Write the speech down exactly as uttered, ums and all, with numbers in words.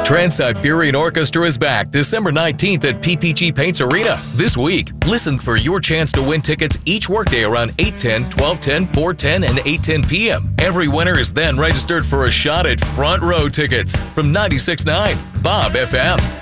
Trans-Siberian Orchestra is back December nineteenth at P P G Paints Arena. This week, listen for your chance to win tickets each workday around eight ten, twelve ten, four ten, and eight ten p m Every winner is then registered for a shot at front row tickets from ninety-six point nine Bob F M.